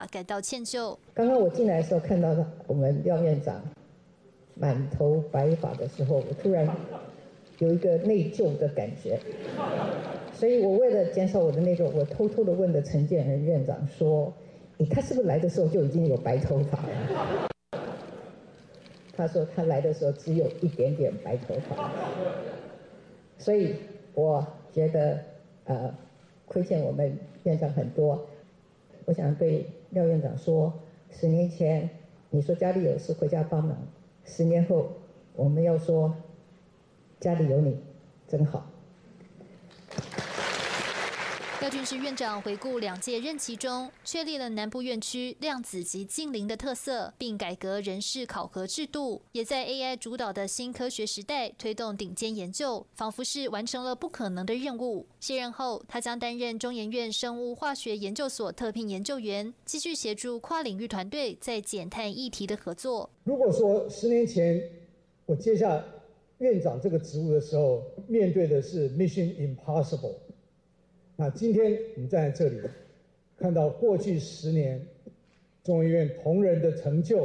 感到歉疚。 刚刚我进来的时候看到我们廖院长满头白发的时候，我突然有一个内疚的感觉，所以我为了减少我的内疚，我偷偷的问了陈建仁院长说：“他是不是来的时候就已经有白头发了？”他说他来的时候只有一点点白头发，所以我觉得亏欠我们院长很多。我想对廖院长说，10年前你说家里有事回家帮忙，10年后我们要说家里有你真好。 廖俊士院长回顾2届任期中，确立了南部院区量子及近邻的特色，并改革人事考核制度，也在 AI 主导的新科学时代推动顶尖研究，仿佛是完成了不可能的任务。卸任后，他将担任中研院生物化学研究所特聘研究员，继续协助跨领域团队在减碳议题的合作。 如果说10年前我接下院长这个职务的时候，面对的是 Mission Impossible。那今天我们站在这里，看到过去10年中研院同仁的成就，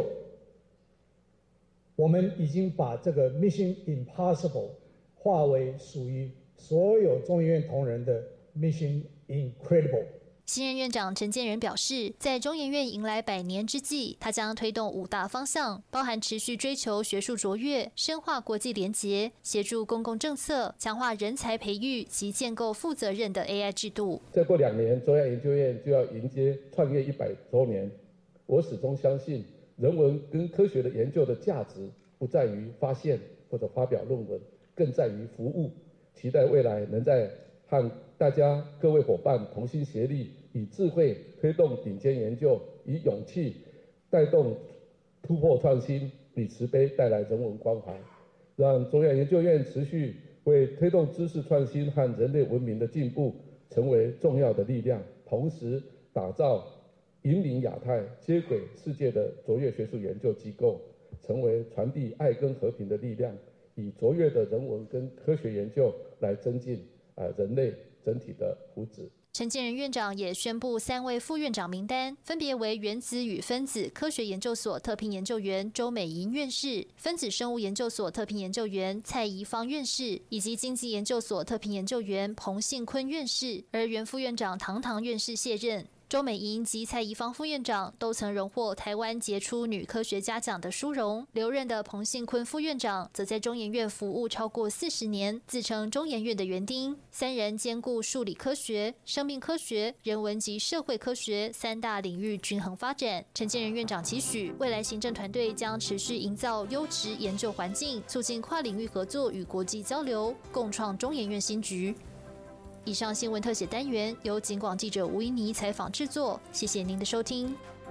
我们已经把这个 Mission Impossible 化为属于所有中研院同仁的 Mission Incredible。 新任院长陈建仁表示，在中研院迎来100年之际，他将推动5大方向，包含持续追求学术卓越、深化国际连结、协助公共政策、强化人才培育及建构负责任的 AI 制度。 再过2年，中央研究院就要迎接创业100周年。我始终相信，人文跟科学的研究的价值不在于发现或者发表论文，更在于服务。期待未来能在和大家各位伙伴同心协力，以智慧推动顶尖研究，以勇气带动突破创新，以慈悲带来人文关怀，让中央研究院持续为推动知识创新和人类文明的进步成为重要的力量，同时打造引领亚太接轨世界的卓越学术研究机构，成为传递爱跟和平的力量，以卓越的人文跟科学研究来增进人类整体的福祉。 陈建仁院长也宣布3位副院长名单，分别为原子与分子科学研究所特聘研究员周美莹院士、分子生物研究所特聘研究员蔡宜芳院士，以及经济研究所特聘研究员彭信坤院士。而原副院长唐院士卸任。周美莹及蔡宜芳副院长都曾荣获台湾杰出女科学家奖的殊荣，留任的彭信坤副院长则在中研院服务超过40年，自称中研院的园丁。3人兼顾数理科学、生命科学、人文及社会科学3大领域均衡发展。陈建仁院长期许，未来行政团队将持续营造优质研究环境，促进跨领域合作与国际交流，共创中研院新局。以上新闻特写单元由警广记者吴依妮采访制作，谢谢您的收听。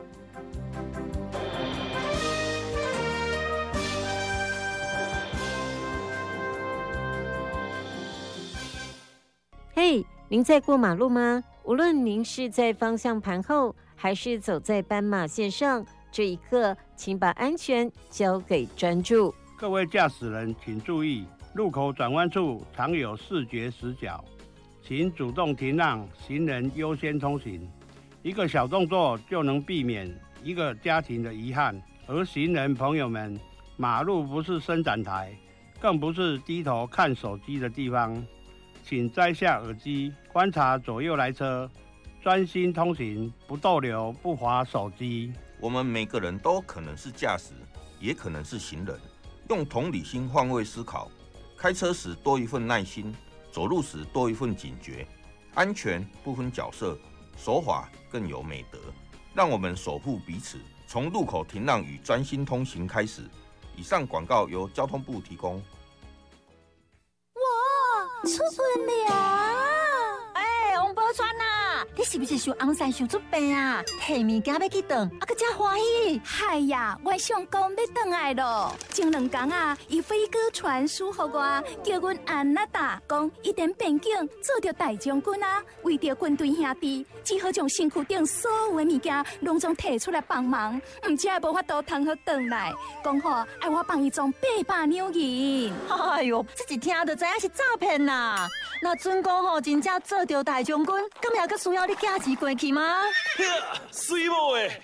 嘿，您在过马路吗？无论您是在方向盘后，还是走在斑马线上，这一刻，请把安全交给专注。 各位驾驶人请注意，路口转弯处常有视觉死角，请主动停让，行人优先通行。一个小动作就能避免一个家庭的遗憾。而行人朋友们，马路不是伸展台，更不是低头看手机的地方，请摘下耳机，观察左右来车，专心通行，不逗留，不滑手机。 我们每个人都可能是驾驶，也可能是行人。用同理心换位思考，开车时多一份耐心，走路时多一份警觉。安全不分角色，守法更有美德。让我们守护彼此，从路口停让与专心通行开始。以上广告由交通部提供。 哇，出门了！王宝钏啊，你是不是想红山想出病啊？提物件要去转，啊，搁真欢喜。 嗨呀，我上工要转来咯。前2天啊，伊飞鸽传书给我，叫阮安娜达讲，一点边境做着大将军啊，为着军队兄弟，只好将身躯顶所有的物件拢总摕出来帮忙，唔只无法度通好转来。讲好爱我帮伊装800两银。 哎哟，这一听就知影是诈骗啦！那准讲吼真正做着大将军，咁也搁需要你寄假期过去吗？ 水某诶，